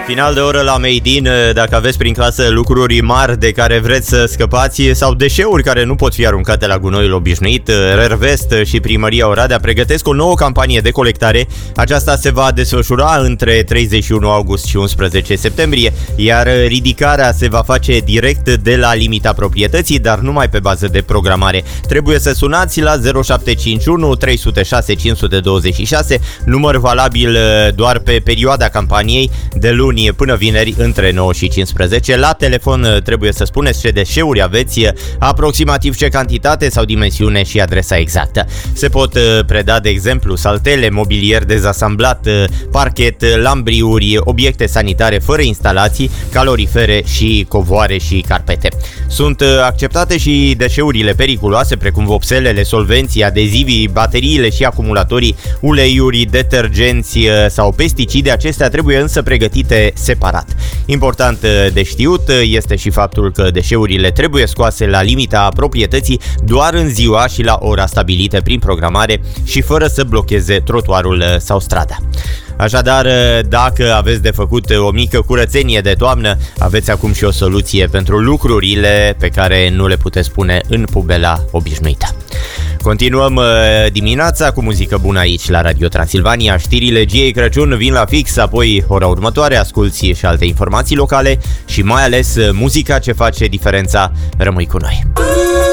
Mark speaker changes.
Speaker 1: Final de oră la Made in. Dacă aveți prin casă lucruri mari de care vreți să scăpați sau deșeuri care nu pot fi aruncate la gunoiul obișnuit, Rervest și Primăria Oradea pregătesc o nouă campanie de colectare. Aceasta se va desfășura între 31 august și 11 septembrie, iar ridicarea se va face direct de la limita proprietății, dar numai pe bază de programare. Trebuie să sunați la 0751 306 526, număr valabil doar pe perioada campaniei de luni până vineri între 9 și 15. La telefon trebuie să spuneți ce deșeuri aveți, aproximativ ce cantitate sau dimensiune și adresa exactă. Se pot preda, de exemplu, saltele, mobilier dezasamblat, parchet, lambriuri, obiecte sanitare fără instalații, calorifere și covoare și carpete. Sunt acceptate și deșeurile periculoase, precum vopselele, solvenții, adezivii, bateriile și acumulatorii, uleiuri, detergenți sau pesticide. Acestea trebuie însă pregătite separat. Important de știut este și faptul că deșeurile trebuie scoase la limita proprietății doar în ziua și la ora stabilită prin programare și fără să blocheze trotuarul sau strada. Așadar, dacă aveți de făcut o mică curățenie de toamnă, aveți acum și o soluție pentru lucrurile pe care nu le puteți pune în pubela obișnuită. Continuăm dimineața cu muzică bună aici la Radio Transilvania. Știrile Giei Crăciun vin la fix, apoi ora următoare asculți și alte informații locale și mai ales muzica ce face diferența. Rămâi cu noi!